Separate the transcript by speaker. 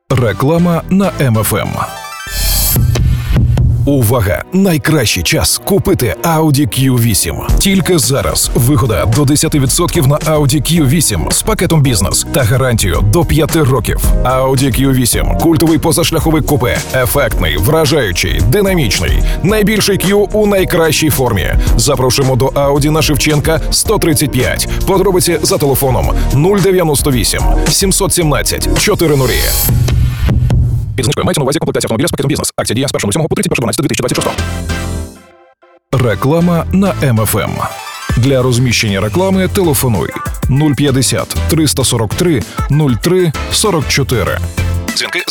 Speaker 1: Реклама на МФМ. Увага! Найкращий час купити Audi Q8. Тільки зараз вигода до 10% на Audi Q8 з пакетом бізнес та гарантію до 5 років. Audi Q8 – культовий позашляховик купе. Ефектний, вражаючий, динамічний. Найбільший Q у найкращій формі. Запрошуємо до Audi на Шевченка, 135. Подробиці за телефоном 098 717 400. Підзнижкою мається на увазі комплектація автомобіля з пакетом бізнес. Акція дія з 1.07 по 31.12.2026. Реклама на МФМ. Для розміщення реклами телефонуй 050 343 03 44. Дзвінки